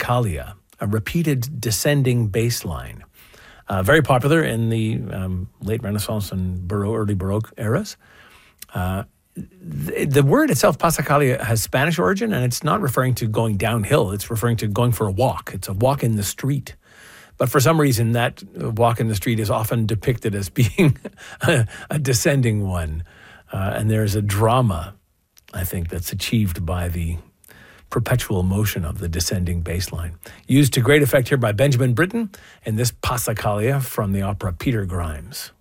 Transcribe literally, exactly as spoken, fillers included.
Passacaglia, a repeated descending bass line. Uh, very popular in the um, late Renaissance and Baroque, early Baroque eras. Uh, the, the word itself, Passacaglia, has Spanish origin, and it's not referring to going downhill. It's referring to going for a walk. It's a walk in the street. But for some reason, that walk in the street is often depicted as being a, a descending one. Uh, and there's a drama, I think, that's achieved by the perpetual motion of the descending bass line. Used to great effect here by Benjamin Britten in this Passacaglia from the opera Peter Grimes.